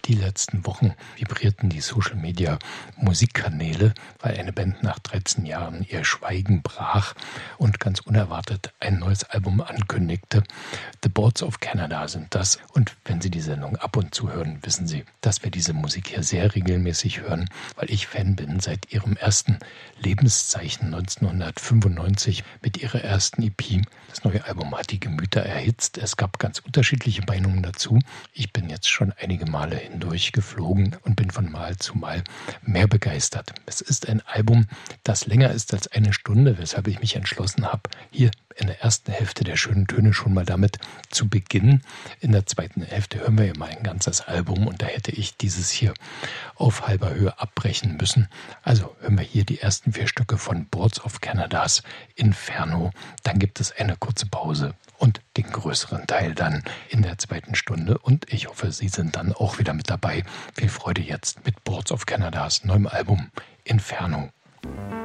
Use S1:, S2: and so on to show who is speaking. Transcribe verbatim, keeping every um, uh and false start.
S1: Die letzten Wochen vibrierten die Social-Media-Musikkanäle, weil eine Band nach dreizehn Jahren ihr Schweigen brach und ganz unerwartet ein neues Album ankündigte. The Boards of Canada sind das. Und wenn Sie die Sendung ab und zu hören, wissen Sie, dass wir diese Musik hier sehr regelmäßig hören, weil ich Fan bin seit ihrem ersten Lebenszeichen neunzehnhundertfünfundneunzig mit ihrer ersten E P. Das neue Album hat die Gemüter erhitzt. Es gab ganz unterschiedliche Meinungen dazu. Ich bin jetzt schon einige Male hindurch geflogen und bin von Mal zu Mal mehr begeistert. Es ist ein Album, das länger ist als eine Stunde, weshalb ich mich entschlossen habe, hier in der ersten Hälfte der schönen Töne schon mal damit zu beginnen. In der zweiten Hälfte hören wir ja mal ein ganzes Album und da hätte ich dieses hier auf halber Höhe abbrechen müssen. Also hören wir hier die ersten vier Stücke von Boards of Canadas Inferno. Dann gibt es eine kurze Pause und den größeren Teil dann in der zweiten Stunde. Und ich hoffe, Sie sind dann auch wieder mit dabei. Viel Freude jetzt mit Boards of Canadas neuem Album Inferno.